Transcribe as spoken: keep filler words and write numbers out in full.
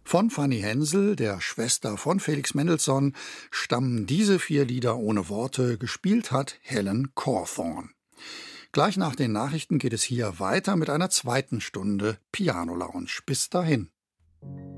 Von Fanny Hensel, der Schwester von Felix Mendelssohn, stammen diese vier Lieder ohne Worte, gespielt hat Helen Cawthorne. Gleich nach den Nachrichten geht es hier weiter mit einer zweiten Stunde Piano Lounge. Bis dahin.